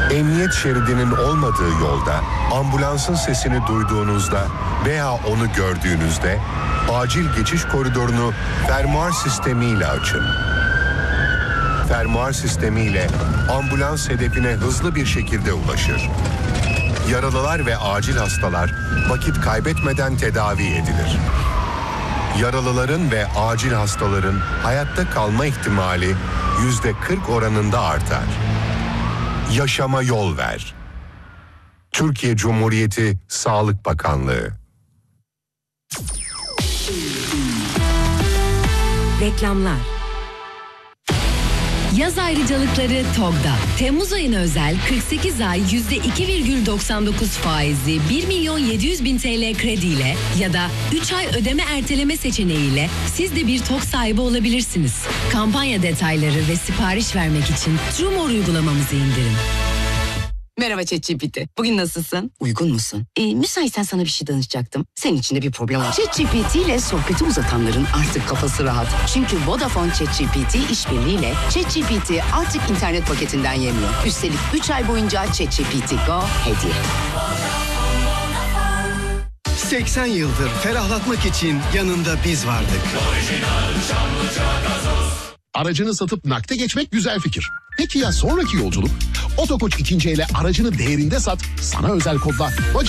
Emniyet şeridinin olmadığı yolda ambulansın sesini duyduğunuzda veya onu gördüğünüzde acil geçiş koridorunu fermuar sistemiyle açın. Fermuar sistemiyle ambulans hedefine hızlı bir şekilde ulaşır. Yaralılar ve acil hastalar vakit kaybetmeden tedavi edilir. Yaralıların ve acil hastaların hayatta kalma ihtimali %40 oranında artar. Yaşama yol ver. Türkiye Cumhuriyeti Sağlık Bakanlığı. Reklamlar. Yaz ayrıcalıkları TOG'da. Temmuz ayına özel 48 ay %2,99 faizli 1.700.000 TL krediyle ya da 3 ay ödeme erteleme seçeneğiyle siz de bir TOG sahibi olabilirsiniz. Kampanya detayları ve sipariş vermek için Trumor uygulamamızı indirin. Merhaba ChatGPT. Bugün nasılsın? Uygun musun? Müsaitsen sana bir şey danışacaktım. Senin için de bir problem var. ChatGPT ile sohbeti uzatanların artık kafası rahat. Çünkü Vodafone ChatGPT işbirliğiyle ChatGPT artık internet paketinden yemiyor. Üstelik 3 ay boyunca ChatGPT Go hediye. 80 yıldır ferahlatmak için yanında biz vardık. Aracını satıp nakde geçmek güzel fikir. Peki ya sonraki yolculuk? Otokoç ikinci ele aracını değerinde sat, sana özel kodla